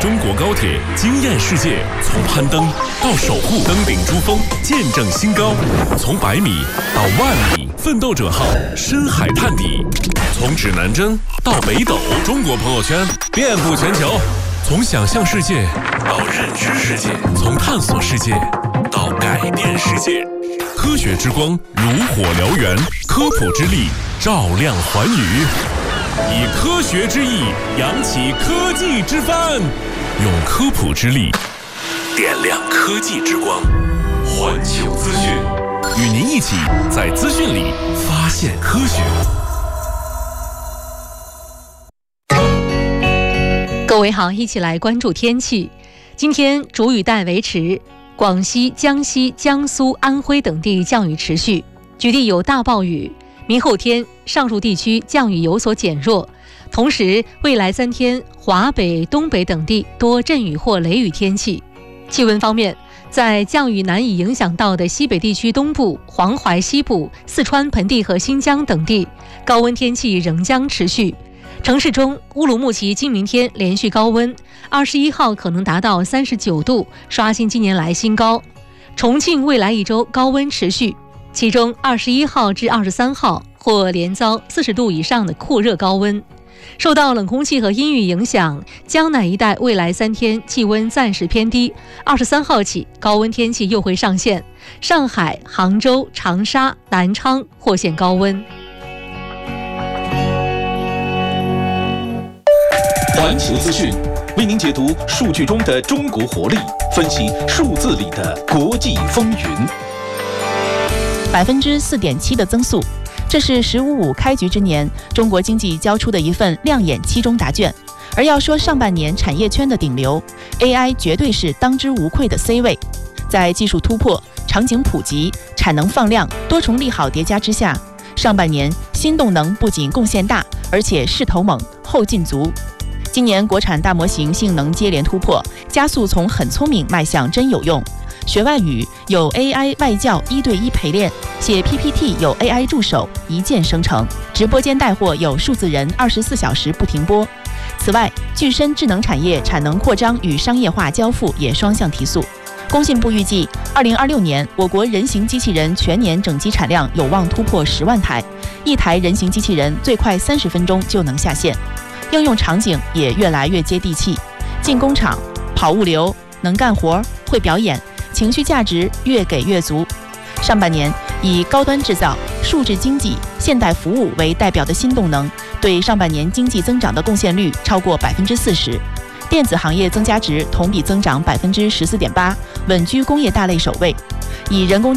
中国高铁惊艳世界，从攀登到守护，登顶珠峰，见证新高；从100米到10000米，奋斗者号深海探底；从指南针到北斗，中国朋友圈遍布全球。从想象世界到认知世界，从探索世界到改变世界。科学之光如火燎原，科普之力照亮寰宇。以科学之翼扬起科技之帆，用科普之力点亮科技之光。环球资讯，与您一起在资讯里发现科学。 各位好，一起来关注天气。今天主雨带维持，广西、江西、江苏、安徽等地降雨持续，局地有大暴雨。明后天上述地区降雨有所减弱，同时未来3天华北、东北等地多阵雨或雷雨天气。气温方面，在降雨难以影响到的西北地区东部、黄淮西部、四川盆地和新疆等地，高温天气仍将持续。城市中，乌鲁木齐今明天连续高温，21号可能达到39度，刷新近年来新高。重庆未来1周高温持续，其中21号至23号或连遭40度以上的酷热高温。受到冷空气和阴雨影响，江南一带未来3天气温暂时偏低，23号起高温天气又会上线，上海、杭州、长沙、南昌或现高温。 环球资讯为您解读数据中的中国活力，分析数字里的国际风云。 4.7%的增速，这是“15+5”开局之年中国经济交出的一份亮眼期中答卷。而要说上半年产业圈的顶流 ，AI 绝对是当之无愧的 C 位。在技术突破、场景普及、产能放量多重利好叠加之下，上半年新动能不仅贡献大，而且势头猛，后劲足。今年国产大模型性能接连突破，加速从很聪明迈向真有用。学外语有 AI 外教1对1陪练，写 PPT 有 AI 助手一键生成，直播间带货有数字人24小时不停播。此外，具身智能产业产能扩张与商业化交付也双向提速。工信部预计，2026年我国人形机器人全年整机产量有望突破10万台，一台人形机器人最快30分钟就能下线。应用场景也越来越接地气，进工厂、跑物流，能干活、会表演，情绪价值越给越足。上半年以高端制造、数字经济、现代服务为代表的新动能，对上半年经济增长的贡献率超过40%。电子行业增加值同比增长14.8%，稳居工业大类首位。以人工